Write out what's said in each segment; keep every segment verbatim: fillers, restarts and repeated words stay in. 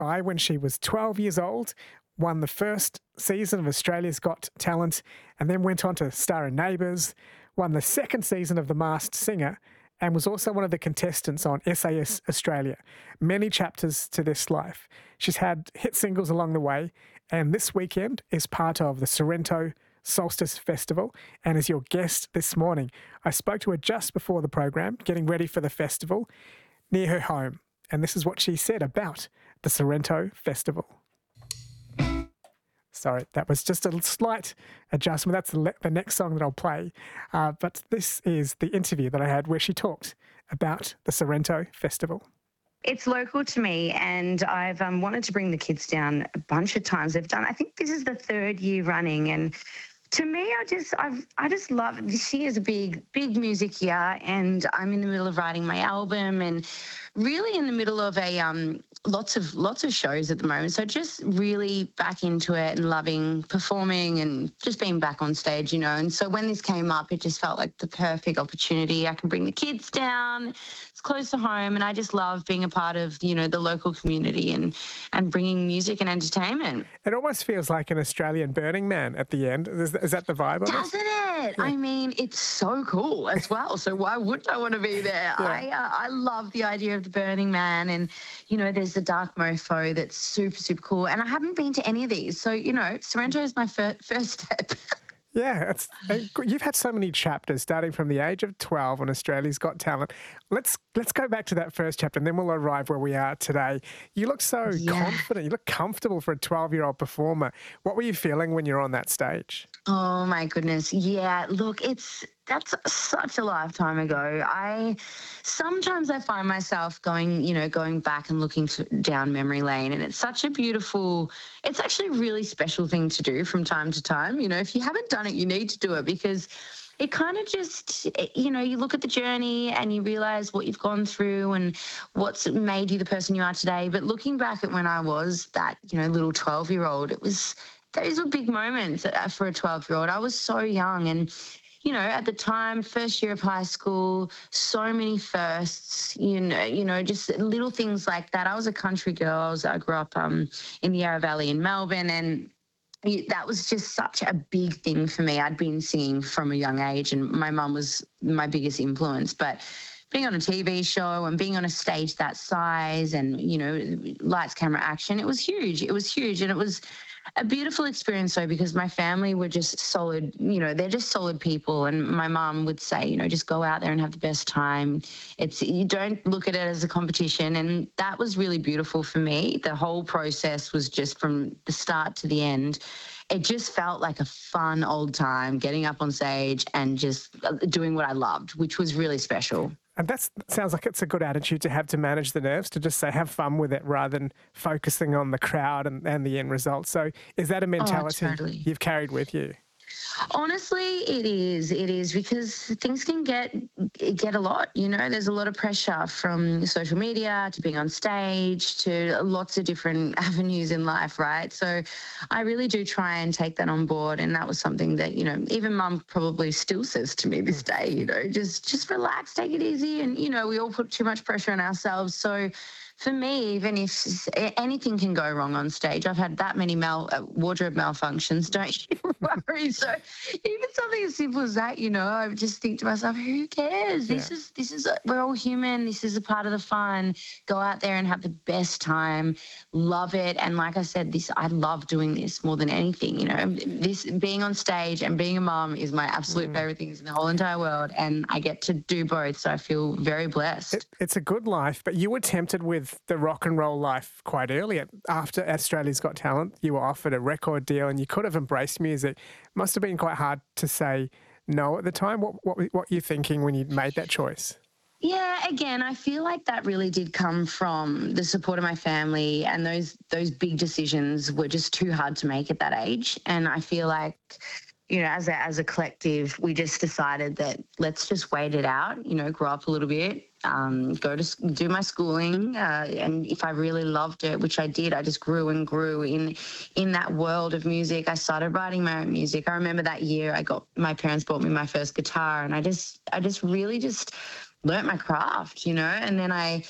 Eye when she was twelve years old, won the first season of Australia's Got Talent, and then went on to star in Neighbours, won the second season of The Masked Singer, and was also one of the contestants on S A S Australia. Many chapters to this life. She's had hit singles along the way, and this weekend is part of the Sorrento Solstice Festival, and is your guest this morning. I spoke to her just before the program, getting ready for the festival, near her home, and this is what she said about the Sorrento Festival. Sorry, that was just a slight adjustment. That's the, le- the next song that I'll play. Uh, but this is the interview that I had where she talked about the Sorrento Festival. It's local to me, and I've um, wanted to bring the kids down a bunch of times. They've done, I think this is the third year running, and to me, I just, I've, I just love it. This year is a big, big music year, and I'm in the middle of writing my album, and really in the middle of a um, lots of lots of shows at the moment. So just really back into it and loving performing and just being back on stage, you know. And so when this came up, it just felt like the perfect opportunity. I can bring the kids down. It's close to home, and I just love being a part of, you know, the local community and and bringing music and entertainment. It almost feels like an Australian Burning Man at the end. Is, is that the vibe of it? Doesn't it? Yeah. I mean, it's so cool as well. So why wouldn't I want to be there? Yeah. I uh, I love the idea of the Burning Man, and you know, there's the Dark Mofo that's super super cool. And I haven't been to any of these, so you know, Sorrento is my fir- first step. Yeah, it's, you've had so many chapters starting from the age of twelve on Australia's Got Talent. Let's let's go back to that first chapter and then we'll arrive where we are today. You look so Yeah. confident. You look comfortable for a twelve-year-old performer. What were you feeling when you're on that stage? Oh my goodness. Yeah, look, it's that's such a lifetime ago. I sometimes I find myself going, you know, going back and looking to, down memory lane, and it's such a beautiful, it's actually a really special thing to do from time to time. You know, if you haven't done it, you need to do it, because it kind of just, you know, you look at the journey and you realize what you've gone through and what's made you the person you are today. But looking back at when I was that, you know, little twelve-year-old, it was, those were big moments for a twelve-year-old. I was so young, and, you know, at the time, first year of high school, so many firsts, you know, you know, just little things like that. I was a country girl. I, was, I grew up um, in the Yarra Valley in Melbourne, and that was just such a big thing for me. I'd been singing from a young age, and my mum was my biggest influence. But being on a T V show and being on a stage that size and, you know, lights, camera, action, it was huge. It was huge. And it was a beautiful experience, though, because my family were just solid, you know, they're just solid people. And my mum would say, you know, just go out there and have the best time. It's, you don't look at it as a competition. And that was really beautiful for me. The whole process was just from the start to the end. It just felt like a fun old time getting up on stage and just doing what I loved, which was really special. And that sounds like it's a good attitude to have to manage the nerves, to just say have fun with it rather than focusing on the crowd and, and the end result. So is that a mentality Oh, totally. you've carried with you? Honestly, it is. It is, because things can get get a lot. You know, there's a lot of pressure from social media to being on stage to lots of different avenues in life, right? So I really do try and take that on board. And that was something that, you know, even mum probably still says to me this day, you know, just just relax, take it easy. And, you know, we all put too much pressure on ourselves. So for me, even if anything can go wrong on stage, I've had that many mal- uh, wardrobe malfunctions, don't you worry. So even something as simple as that, you know, I just think to myself, who cares? This Yeah. is, this is, a, we're all human. This is a part of the fun. Go out there and have the best time. Love it. And like I said, this, I love doing this more than anything, you know. This, being on stage and being a mum is my absolute mm. favorite things in the whole entire world. And I get to do both. So I feel very blessed. It, it's a good life, but you were tempted with the rock and roll life quite early. After Australia's Got Talent, you were offered a record deal and you could have embraced music. Must have been quite hard to say no at the time. What what, what were you thinking when you made that choice? Yeah, again, I feel like that really did come from the support of my family, and those those big decisions were just too hard to make at that age. And I feel like, you know, as a, as a collective, we just decided that let's just wait it out, you know, grow up a little bit, um, go to do my schooling. Uh, and if I really loved it, which I did, I just grew and grew in in that world of music. I started writing my own music. I remember that year I got, my parents bought me my first guitar, and I just, I just really just learnt my craft, you know, and then I,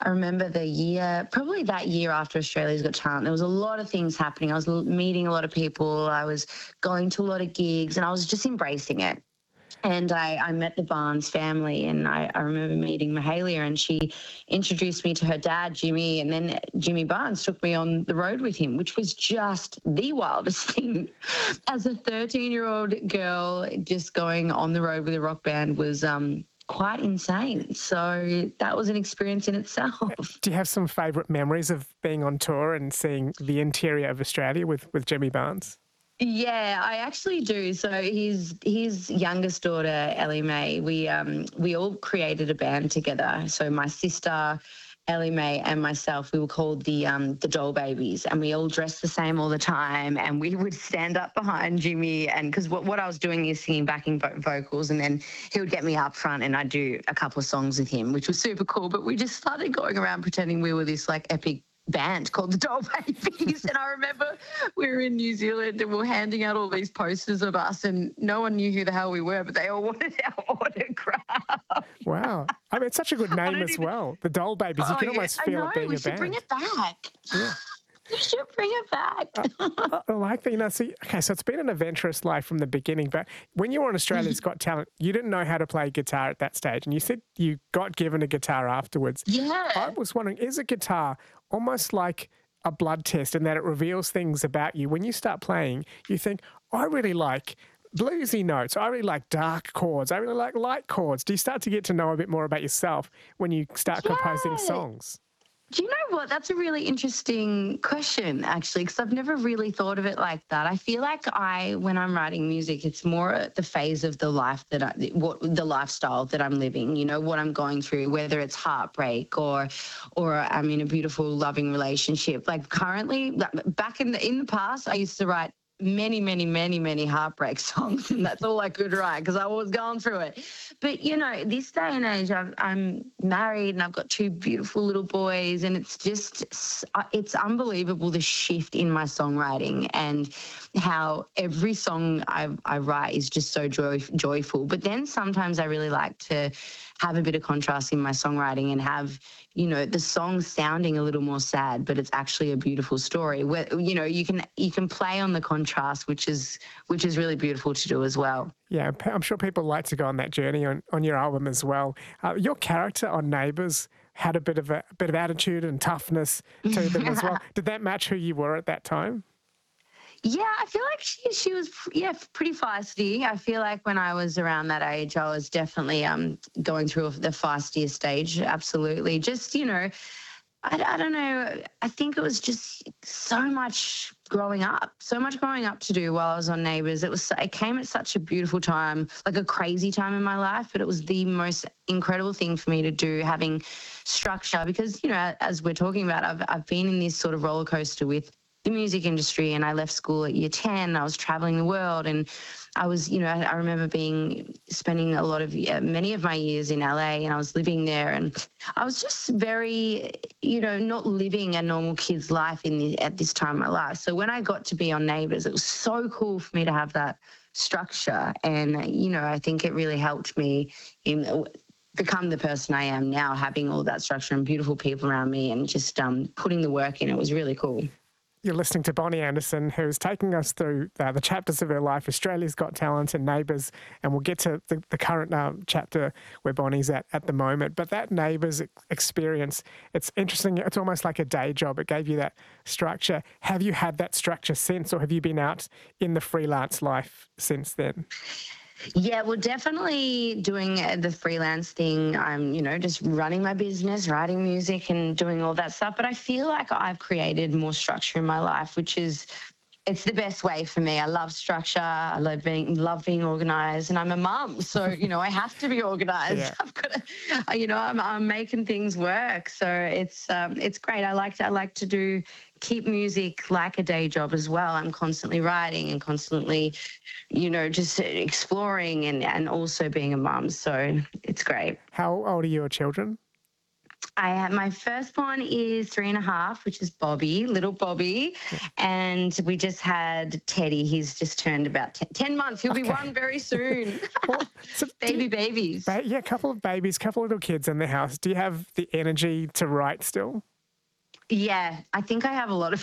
I remember the year, probably that year after Australia's Got Talent, there was a lot of things happening. I was l- meeting a lot of people. I was going to a lot of gigs and I was just embracing it. And I, I met the Barnes family, and I, I remember meeting Mahalia, and she introduced me to her dad, Jimmy, and then Jimmy Barnes took me on the road with him, which was just the wildest thing. As a thirteen-year-old girl, just going on the road with a rock band was um, quite insane. So that was an experience in itself. Do you have some favourite memories of being on tour and seeing the interior of Australia with, with Jimmy Barnes? Yeah, I actually do. So his his youngest daughter, Ellie Mae, we um we all created a band together. So my sister, Ellie Mae, and myself, we were called the um the Doll Babies, and we all dressed the same all the time. And we would stand up behind Jimmy, and because what what I was doing is singing backing vo- vocals, and then he would get me up front, and I'd do a couple of songs with him, which was super cool. But we just started going around pretending we were this like epic band called the Doll Babies. And I remember we were in New Zealand and we were handing out all these posters of us, and no one knew who the hell we were, but they all wanted our autograph. Wow. I mean, it's such a good name as even... well. The Doll Babies. You oh, can yeah, almost I feel know, it being we a should band. bring it back. Yeah. We should bring it back. I, I like that. You know, see, okay, so it's been an adventurous life from the beginning, but when you were on Australia's Got Talent, you didn't know how to play guitar at that stage, and you said you got given a guitar afterwards. Yeah. I was wondering, is a guitar almost like a blood test in that it reveals things about you? When you start playing, you think, I really like bluesy notes. I really like dark chords. I really like light chords. Do you start to get to know a bit more about yourself when you start Yeah. composing songs? Do you know what? That's a really interesting question, actually, because I've never really thought of it like that. I feel like I, when I'm writing music, it's more the phase of the life that I, what the lifestyle that I'm living. You know, what I'm going through, whether it's heartbreak or, or I'm in a beautiful, loving relationship. Like currently, back in the in the past, I used to write many, many, many, many heartbreak songs, and that's all I could write because I was going through it. But, you know, this day and age, I've, I'm married and I've got two beautiful little boys, and it's just, it's unbelievable the shift in my songwriting and how every song I, I write is just so joy, joyful. But then sometimes I really like to have a bit of contrast in my songwriting and have, you know, the song sounding a little more sad, but it's actually a beautiful story. Where, you know, you can you can play on the contrast, which is which is really beautiful to do as well. Yeah, I'm sure people like to go on that journey on, on your album as well. Uh, your character on Neighbours had a bit of a, a bit of attitude and toughness to them as well. Did that match who you were at that time? Yeah, I feel like she she was yeah pretty feisty. I feel like when I was around that age, I was definitely um going through the feistier stage. Absolutely, just you know, I, I don't know. I think it was just so much growing up, so much growing up to do while I was on Neighbours. It was it came at such a beautiful time, like a crazy time in my life, but it was the most incredible thing for me to do, having structure, because you know, as we're talking about, I've I've been in this sort of roller coaster with the music industry, and I left school at year ten. I was traveling the world, and I was, you know, I, I remember being spending a lot of uh, many of my years in L A, and I was living there, and I was just very, you know, not living a normal kid's life in the, at this time of my life. So when I got to be on Neighbours, it was so cool for me to have that structure, and you know, I think it really helped me in become the person I am now, having all that structure and beautiful people around me, and just um, putting the work in. It was really cool. You're listening to Bonnie Anderson, who's taking us through uh, the chapters of her life, Australia's Got Talent and Neighbours, and we'll get to the, the current um, chapter where Bonnie's at at the moment. But that Neighbours experience, it's interesting. It's almost like a day job. It gave you that structure. Have you had that structure since, or have you been out in the freelance life since then? Yeah, well, definitely doing the freelance thing. I'm, you know, just running my business, writing music and doing all that stuff. But I feel like I've created more structure in my life, which is, it's the best way for me. I love structure. I love being, love being organized, and I'm a mum. So, you know, I have to be organized. Yeah. I've got to, you know, I'm, I'm making things work. So it's, um, it's great. I like to, I like to do, keep music like a day job as well. I'm constantly writing and constantly, you know, just exploring and, and also being a mum. So it's great. How old are your children? I have my firstborn is three and a half, which is Bobby, little Bobby, and we just had Teddy. He's just turned about ten, ten months. He'll be Okay. one very soon. Well, so do Baby you- babies. Ba- yeah, a couple of babies, couple of little kids in the house. Do you have the energy to write still? Yeah, I think I have a lot of